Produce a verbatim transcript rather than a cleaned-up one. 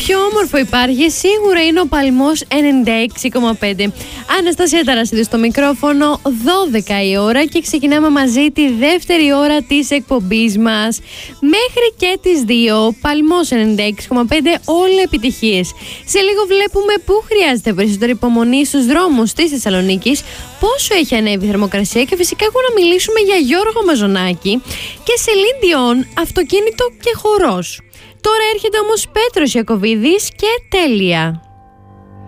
πιο όμορφο υπάρχει σίγουρα είναι ο Παλμός ενενήντα έξι κόμμα πέντε. Αναστασία Ταρασίδη στο μικρόφωνο, δώδεκα η ώρα και ξεκινάμε μαζί τη δεύτερη ώρα της εκπομπής μας. Μέχρι και τις δύο, Παλμός ενενήντα έξι κόμμα πέντε, όλα επιτυχίες. Σε λίγο βλέπουμε πού χρειάζεται περισσότερη υπομονή στους δρόμους της Θεσσαλονίκης, πόσο έχει ανέβει η θερμοκρασία και φυσικά έχω να μιλήσουμε για Γιώργο Μαζονάκη και Σελίν Διόν, αυτοκίνητο και χορός. Τώρα έρχεται όμως Πέτρος Ιακωβίδης και τέλεια.